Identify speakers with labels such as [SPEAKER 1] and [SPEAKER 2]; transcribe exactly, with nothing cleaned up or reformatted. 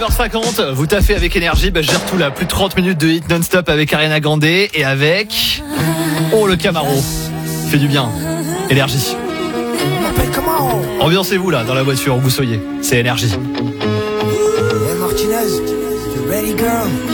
[SPEAKER 1] neuf heures cinquante, vous taffez avec énergie, bah, je gère tout là, plus de trente minutes de hit non-stop avec Ariana Grande et avec... Oh, le Camaro. Fait du bien. Énergie. Ambiancez-vous là, dans la voiture où vous soyez. C'est énergie.
[SPEAKER 2] Hey Martinez, you ready girl?